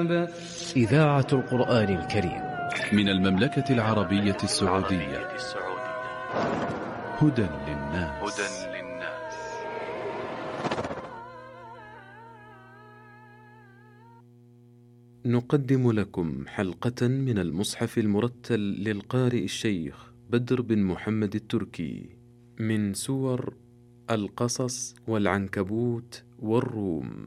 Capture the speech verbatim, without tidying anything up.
الكتاب. إذاعة القرآن الكريم من المملكة العربية السعودية. هدى للناس. نقدم لكم حلقة من المصحف المرتل للقارئ الشيخ بدر بن محمد التركي من سور القصص والعنكبوت والروم.